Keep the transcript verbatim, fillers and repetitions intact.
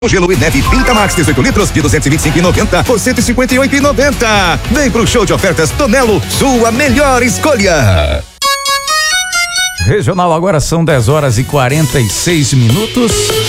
Gelo e neve Pinta Max dezoito litros de duzentos e vinte e cinco reais e noventa por cento e cinquenta e oito reais e noventa. Vem pro show de ofertas Tonelo, sua melhor escolha. Regional agora são dez horas e quarenta e seis minutos.